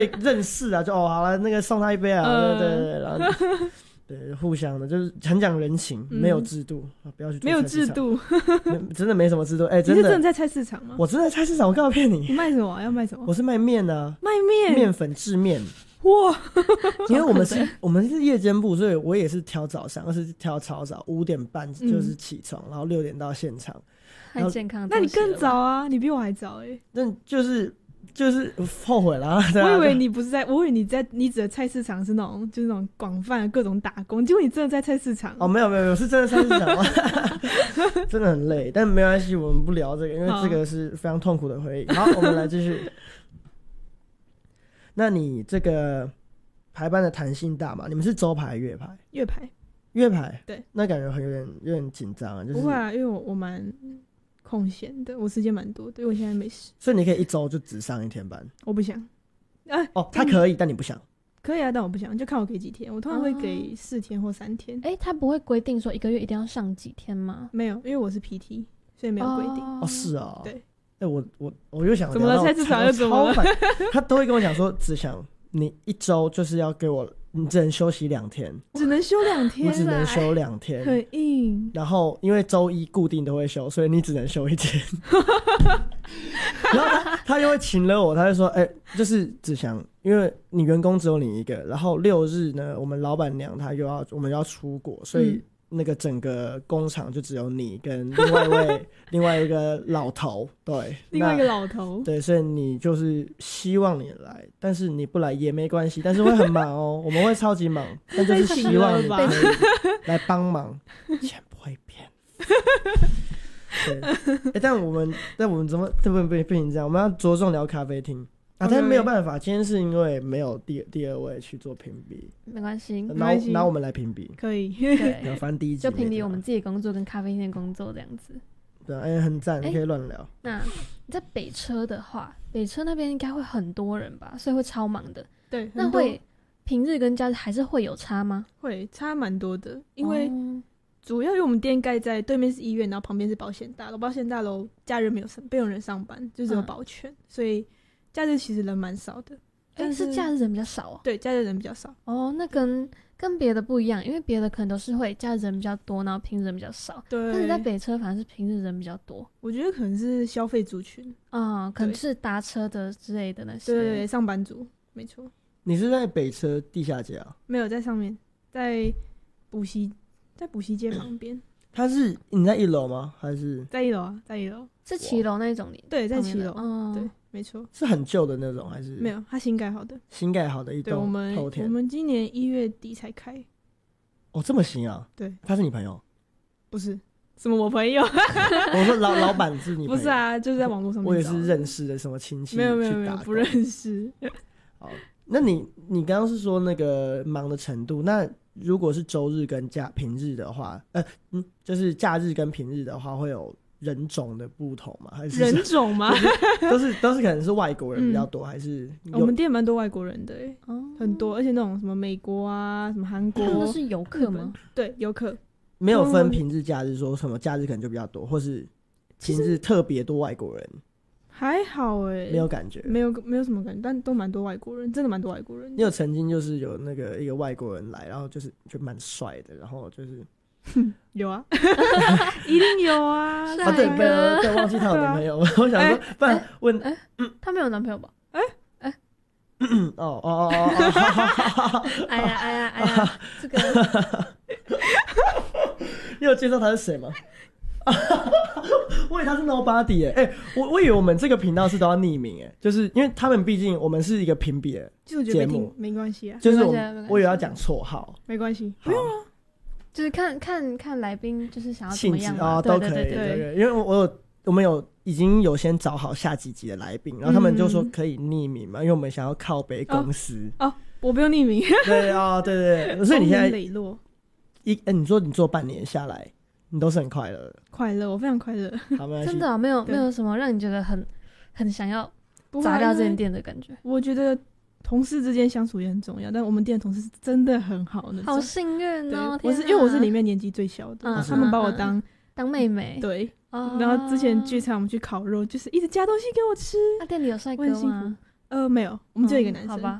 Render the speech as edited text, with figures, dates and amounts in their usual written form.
认识啊，就好了，那个送他一杯啊，对，然后对，互相的，就是很讲人情，没有制度，不要去做没有制度， 真的没什么制度。真的， 你是真的在菜市场吗？ 我真的在菜市场，我干嘛骗你？ 你卖什么？要卖什么？ 我是卖面啊， 卖面， 面粉制面。 哇！ 因为我们是夜间部，所以我也是挑早上，而是挑超早，5点半就是起床，然后6点到现场。 太健康， 那你更早啊，你比我还早但就是后悔了。 我以为你不是在，我以为你指的菜市场是那种就是那种广泛的各种打工，结果你真的在菜市场。 没有，是真的菜市场，真的很累，但没关系，我们不聊这个，因为这个是非常痛苦的回忆。好，我们来继续。那你这个排班的弹性大吗？你们是周排还是月排？ 月排，对，那感觉有点紧张啊。就是不会啊，因为我蛮空闲的，我时间蛮多的，因为我现在没事， 所以你可以一周就只上1天班。 我不想。 他可以，但你不想。 可以啊，但我不想，就看我给几天。我通常会给4天或3天。 他不会规定说1个月一定要上几天吗？ 没有，因为我是 PT， 所以没有规定。 是啊。 对。 我就想怎么了？菜市场又怎么了？ 他都会跟我讲说，只想你1周就是要给我，你只能休息2天， 只能休2天， 你只能休2天， 很硬。 然后因为周一固定都会休，所以你只能休1天。然后他又会请了我，他就说，就是只想，因为你员工只有你一个，然后6日呢，我们老板娘我们要出国，所以。那个整个工厂就只有你跟另外一个老头，对， 另外一个老头， 对，所以你就是希望你来，但是你不来也没关系，但是会很忙哦，我们会超级忙，但就是希望你可以来帮忙，钱不会变。对，但我们怎么不行这样？我们要着重聊咖啡厅。但是没有办法，今天是因为没有第二位去做评比， 没关系， 拿我们来评比， 可以， 对， 反正第一集就评比我们自己工作跟咖啡店工作这样子， 对，很赞，你可以乱聊。 那你在北车的话，北车那边应该会很多人吧，所以会超忙的。 对， 那会平日跟假日还是会有差吗？ 会差蛮多的，因为主要因为我们店盖在对面是医院，然后旁边是保险大楼，保险大楼假日没有人上班，就只有保全，所以。假日其实人蛮少的， 但是假日人比较少对，假日人比较少。 那跟别的不一样，因为别的可能都是会假日人比较多，然后平日人比较少。 对， 但是在北车反而是平日人比较多。 我觉得可能是消费族群可能是搭车的之类的那些。 对，上班族，没错。 你是在北车地下街啊？ 没有，在上面，在补习街旁边。 你在1楼吗？还是在1楼啊？在1楼， 是7楼那种？ 对，在7楼。对。没错， 是很旧的那种还是？ 没有，它新盖好的。 新盖好的一栋透天。 我们今年1月底才开。 这么新啊？ 对。 他是你朋友？ 不是，什么我朋友？ 我说老板是你朋友？ 不是啊，就是在网络上面。 我也是认识的什么亲戚？ 没有，不认识。 好，那你刚刚是说那个忙的程度，那如果是周日跟平日的话，就是假日跟平日的话，会有人种的不同吗？还是人种吗？ 都是可能是外国人比较多，还是我们店蛮多外国人的很多，而且那种什么美国啊、什么韩国， 他们都是游客吗？ 对，游客。 没有分平日假日，说什么假日可能就比较多，或是平日特别多外国人。 还好没有感觉， 没有什么感觉，但都蛮多外国人，真的蛮多外国人。 你有曾经就是有一个外国人来，然后就蛮帅的，然后就是有啊，一定有啊。 对，忘记他有男朋友，我想说，不然问， 他没有男朋友吧？哎呀，这个， 你有介绍他是谁吗？我以为他是 nobody 我以为我们这个频道是都要匿名就是因为他们毕竟我们是一个评比的节目， 没关系啊， 就是我以为要讲绰号， 没关系，不用啊， 就是看来宾就是想要怎么样都可以，对，因为我们已经有先找好下几集的来宾，然后他们就说可以匿名嘛，因为我们想要靠北公司我不用匿名， 对，所以你现在磊落你说你做半年下来。你都是很快乐， 我非常快乐。 真的没有什么让你觉得很想要砸掉这间店的感觉。 我觉得同事之间相处也很重要，但我们店的同事是真的很好的， 好幸运哦！ 因为我是里面年纪最小的，他们把我当妹妹。 对，然后之前剧场我们去烤肉，就是一直加东西给我吃。 那店里有帅哥吗？ 没有，我们只有一个男生。 好吧，